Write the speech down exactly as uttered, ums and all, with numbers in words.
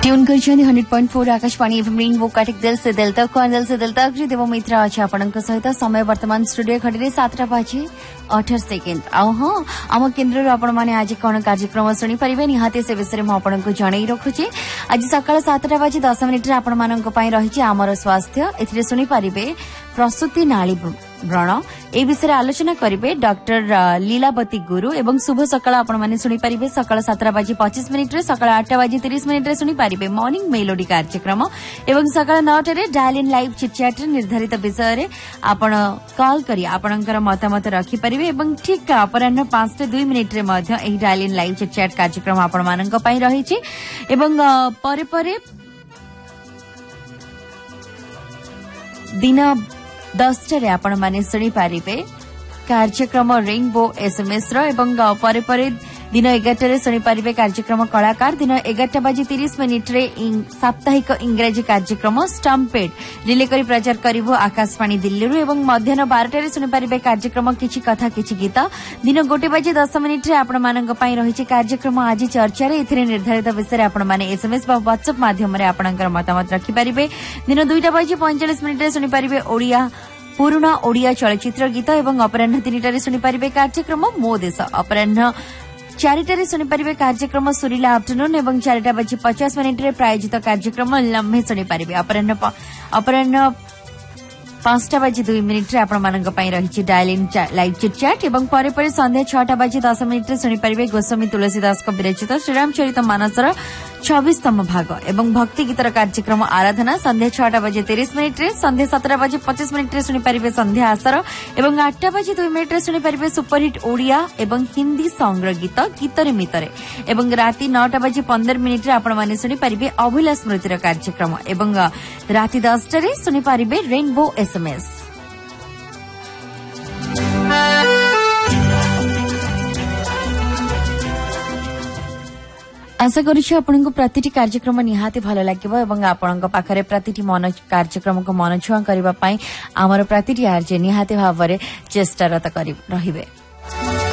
Tune कर hundred point four Akashvani FM rainbow Cuttack दिल से दिल तक दिल से दिल तक देव मित्र अच्छे आपण सहित समय वर्तमान स्टूडियो घड़ी सातटा बाजे अठार सेकेंड आउ हाँ आम केन्द्र आपण मैंने आज कौन कार्यक्रम शुणी पारे निहाती से विषय मुझे जन रखुची आज सकाल सातटा बाजे दस मिनिट आपण मान रही आमर स्वास्थ्य ए शुणी पारे प्रसूति नाड़ी व्रण ए विषय आलोचना करेंगे डॉक्टर लीलावती गुरु एवं शुभ सकाल आपण मैंने शुणी पारे सकाल सातटा बाजे पच्चीस मिनिट सकाल आठटा बाजे तीस मिनिट शुणी पारे मॉर्निंग मेलोडी कार्यक्रम एवं सकाल नौटे डायल इन लाइव चिटचैट निर्धारित विषय रे आपण कॉल करी आपणकर मतामत रखिपारे एवं ठीक अपराह्न पांचटा दुई मिनिट रे मध्य एही डायल इन लाइव चिटचैट कार्यक्रम आपण मानक पई रहिछि एवं परे परे दिन दसटे आपण माने शुणी पारिबे कार्यक्रम रेनबो एसएमएस रो एवं परे परे दिन एगारटे शुणी पारिबे कार्यक्रम कलाकार दिन एगारटा बाजी तीस मिनिट रे साप्ताहिक इंग्राजी कार्यक्रम स्टम्पेड रिले करी प्रचार करिवो आकाशवाणी दिल्ली रु एवं मध्याह्न बारटा शुणी पारिबे कार्यक्रम किछि कथा किछि गीत दिन गोटे बाजी दस मिनिट रे आपण मानक पई रहिछि कार्यक्रम आज चर्चा रे एथिरे निर्धारित विषय रे आपण माने एसएमएस बा व्हाट्सएप माध्यम रे आपणकर मतामत रखि पारिबे दिन दुईटा बाजी पैंतालीस मिनिट रे शुणी पारिबे ओडिया पुराना ओडिया चलचित्र गीत एवं अपराह्न तीनटा शुणी पारिबे कार्यक्रम मो देश अपराह्न चारिटारे शुणी पारिबे कार्यक्रम सुरीला आफ्टरनून एवं चारिटा बाजी पचास मिनिट रे प्रायोजित कार्यक्रम लम्हे शुणी पारिबे अपराह्न अपराह्न पांचटा बाजी दुई मिनिट रे आपण मानक पई रहिछि डायल इन लाइव चिटचैट एवं परे परे संध्या छटा बाजी दस मिनिट रे शुणी पारिबे गोस्वामी तुलसीदास को विरचित श्रीराम चरित मानसर छब्बीसतम भाग एवं भक्ति गीतर कार्यक्रम आराधना संध्या छटा बाजी तीस मिनिट रे संध्या सतटा बाजी पच्चीस मिनिट रे शुणी पारिबे संध्या आसर एवं आठटा बाजी दुई मिनिट रे शुणी पारिबे सुपरहिट ओडिया एवं हिंदी सॉन्ग र गीत गीतरे मितरे एवं राति नौटा बाजी पंद्रह मिनिट रे आपण माने शुणी पारिबे अभिलाष स्मृतिर कार्यक्रम एवं राति दसटा रे शुणी पारिबे रेनबो एसएमएस आशा करुछि आपनको प्रतिटी कार्यक्रम निहाती भल लागिबो एवं आपनक पाखरे प्रतिटी मन कार्यक्रम को मन छुआ करबा पई हमर प्रतिटी आरजे निहाती भाबरे चेष्टारत करि रहिबे।